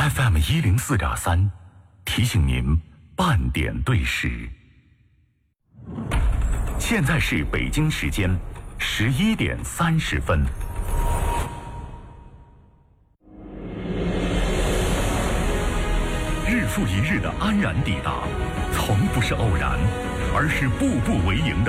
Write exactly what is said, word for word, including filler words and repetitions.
F M 一零四点三，提醒您半点对时。现在是北京时间十一点三十分。日复一日的安然抵达，从不是偶然，而是步步为营的